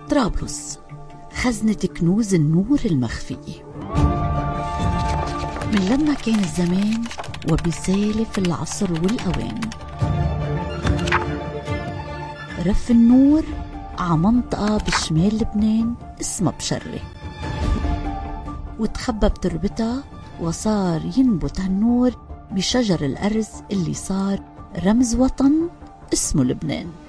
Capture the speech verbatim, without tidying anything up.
طرابلس خزنة كنوز النور المخفية. من لما كان الزمان وبسالف العصر والأوان، رف النور ع منطقة بشمال لبنان اسمها بشرة، وتخبى بتربتها وصار ينبت هالنور بشجر الأرز اللي صار رمز وطن اسمه لبنان.